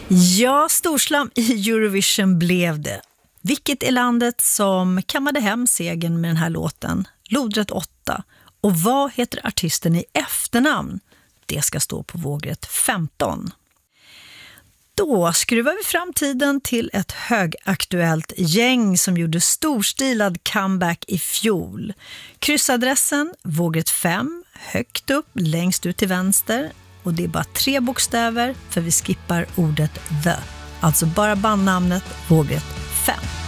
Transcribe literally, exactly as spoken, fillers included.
Ja, storslam i Eurovision blev det. Vilket är landet som kammade hem segern med den här låten? Lodrätt åtta. Och vad heter artisten i efternamn? Det ska stå på vågrätt femton. Då skruvar vi fram tiden till ett högaktuellt gäng som gjorde storstilad comeback i fjol. Kryssadressen vågrätt fem, högt upp, längst ut till vänster. Och det är bara tre bokstäver för vi skippar ordet the. Alltså bara bandnamnet vågrätt fem.